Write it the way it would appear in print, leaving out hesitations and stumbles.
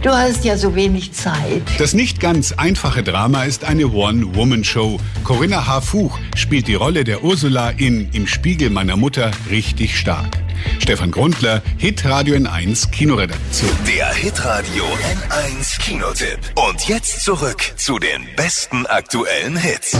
Du hast ja so wenig Zeit. Das nicht ganz einfache Drama ist eine One-Woman-Show. Corinna Harfuch spielt die Rolle der Ursula in Im Spiegel meiner Mutter richtig stark. Stefan Grundler, Hitradio N1 Kinoredaktion. Der Hitradio N1 Kinotipp. Und jetzt zurück zu den besten aktuellen Hits.